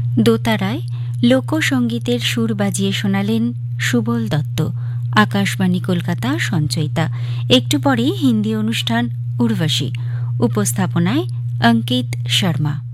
দোতারায় লোকসঙ্গীতের সুর বাজিয়ে শোনালেন সুবল দত্ত। আকাশবাণী কলকাতা সঞ্চয়িতা। একটু পরে হিন্দি অনুষ্ঠান উর্বশী, উপস্থাপনায় অঙ্কিত শর্মা।